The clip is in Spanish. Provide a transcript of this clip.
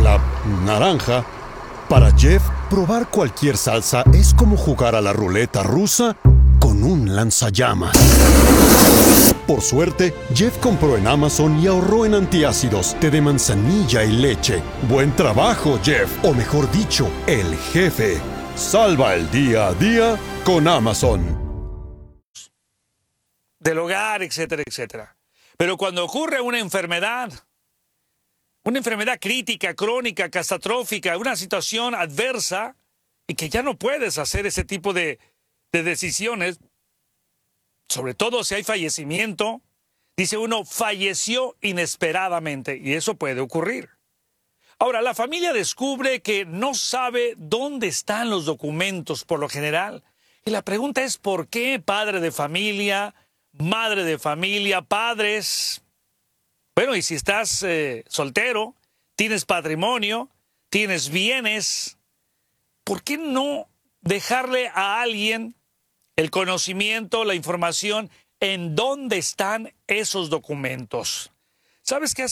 la naranja. Para Jeff, probar cualquier salsa es como jugar a la ruleta rusa con un lanzallamas. Por suerte, Jeff compró en Amazon y ahorró en antiácidos, té de manzanilla y leche. ¡Buen trabajo, Jeff! O mejor dicho, el jefe. Salva el día a día con Amazon. Del hogar, etcétera, etcétera. Pero cuando ocurre una enfermedad crítica, crónica, catastrófica, una situación adversa, y que ya no puedes hacer ese tipo de decisiones, sobre todo si hay fallecimiento, dice uno, falleció inesperadamente, y eso puede ocurrir. Ahora, la familia descubre que no sabe dónde están los documentos por lo general, y la pregunta es, ¿por qué padre de familia, madre de familia, padres? Bueno, y si estás soltero, tienes patrimonio, tienes bienes, ¿por qué no dejarle a alguien el conocimiento, la información en dónde están esos documentos? ¿Sabes qué hace?